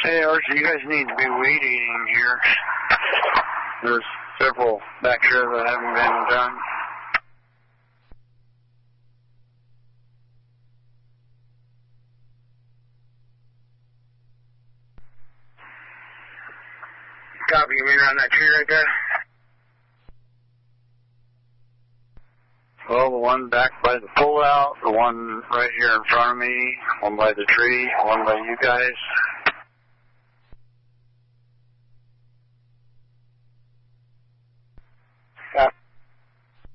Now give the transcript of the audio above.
Hey, Archie, you guys need to be weed eating here. There's several back here that haven't been done. Copy, you mean around that tree right there? Well, the one back by the pullout, the one right here in front of me, one by the tree, one by you guys.